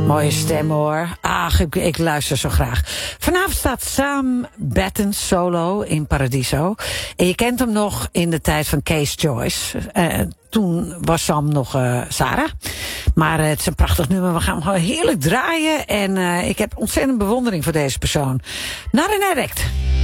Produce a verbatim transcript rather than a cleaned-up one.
Mooie stem hoor. Ach, ik, ik luister zo graag. Vanavond staat Sam Batten solo in Paradiso. En je kent hem nog in de tijd van Kees Joyce. Uh, toen was Sam nog uh, Sarah. Maar uh, het is een prachtig nummer. We gaan hem gewoon heerlijk draaien. En uh, ik heb ontzettend bewondering voor deze persoon. Naar en direct.